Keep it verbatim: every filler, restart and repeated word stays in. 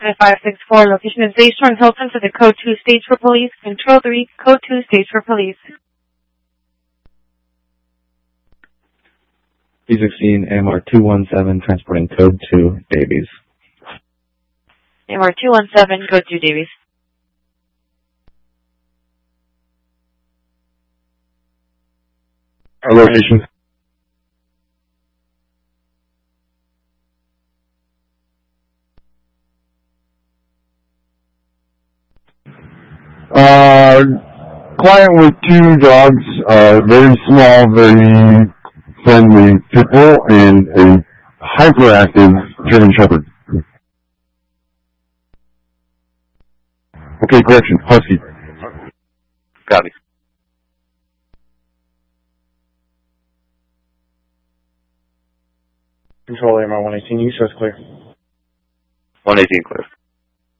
At five six four, location is Bayshore and Hilton to the code two stage for police. Control three, code two stage for police. P sixteen, A M R two one seven, transporting code two, Davies. A M R two one seven, code two, Davies. Our location. Uh, client with two dogs, uh, very small, very friendly pit bull, and a hyperactive German Shepherd. Okay, correction, Husky. Copy. Control A M R one eighteen, you show us clear. one eighteen clear.